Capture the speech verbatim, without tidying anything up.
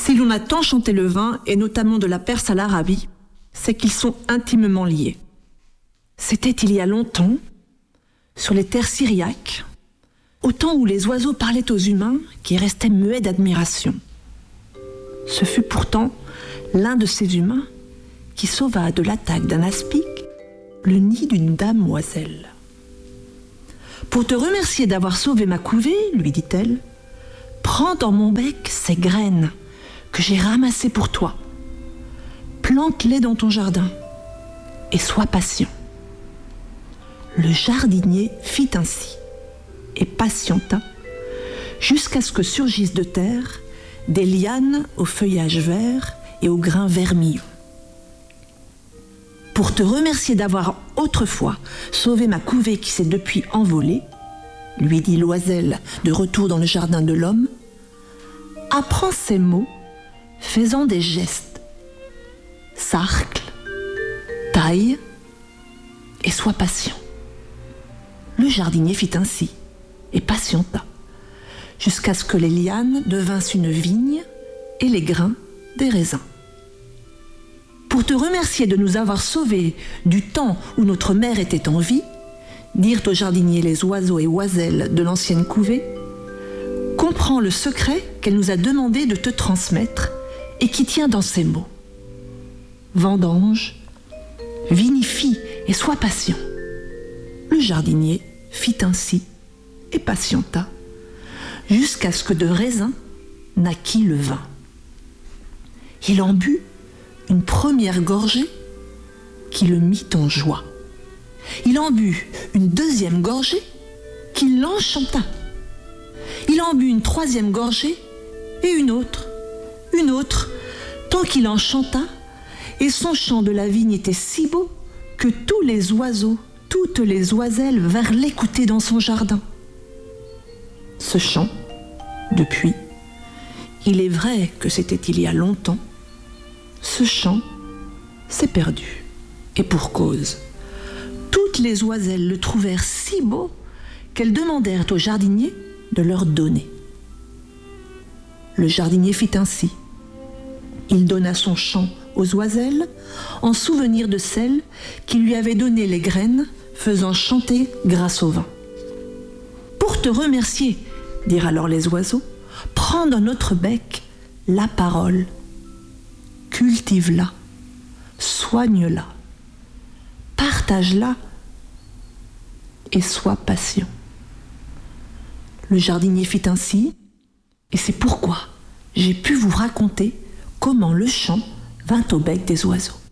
Si l'on a tant chanté le vin, et notamment de la Perse à l'Arabie, c'est qu'ils sont intimement liés. C'était il y a longtemps, sur les terres syriaques, au temps où les oiseaux parlaient aux humains qui restaient muets d'admiration. Ce fut pourtant l'un de ces humains qui sauva de l'attaque d'un aspic le nid d'une damoiselle. « Pour te remercier d'avoir sauvé ma couvée, lui dit-elle, prends dans mon bec ces graines que j'ai ramassées pour toi. Plante-les dans ton jardin et sois patient. » Le jardinier fit ainsi et patienta jusqu'à ce que surgissent de terre des lianes au feuillage vert et aux grains vermillons. « Pour te remercier d'avoir autrefois sauvé ma couvée qui s'est depuis envolée, lui dit l'oiselle de retour dans le jardin de l'homme, apprends ces mots faisant des gestes. Sarcle, taille et sois patient. » Le jardinier fit ainsi et patienta jusqu'à ce que les lianes devinssent une vigne et les grains des raisins. Pour te remercier de nous avoir sauvés du temps où notre mère était en vie, dirent au jardinier les oiseaux et oiselles de l'ancienne couvée, comprends le secret qu'elle nous a demandé de te transmettre et qui tient dans ces mots. Vendange, vinifie et sois patient. Le jardinier fit ainsi et patienta jusqu'à ce que de raisin naquit le vin. Il en but une première gorgée qui le mit en joie. Il en but une deuxième gorgée qui l'enchanta. Il en but une troisième gorgée et une autre, une autre, tant qu'il en chanta, et son chant de la vigne était si beau que tous les oiseaux, toutes les oiselles vinrent l'écouter dans son jardin. Ce chant, depuis, il est vrai que c'était il y a longtemps, ce chant s'est perdu, et pour cause. Toutes les oiselles le trouvèrent si beau qu'elles demandèrent au jardinier de leur donner. Le jardinier fit ainsi. Il donna son chant aux oiselles en souvenir de celles qui lui avaient donné les graines faisant chanter grâce au vin. « Pour te remercier, dirent alors les oiseaux, prends dans notre bec la parole, cultive-la, soigne-la, partage-la et sois patient. » Le jardinier fit ainsi, et c'est pourquoi j'ai pu vous raconter comment le chant vint au bec des oiseaux.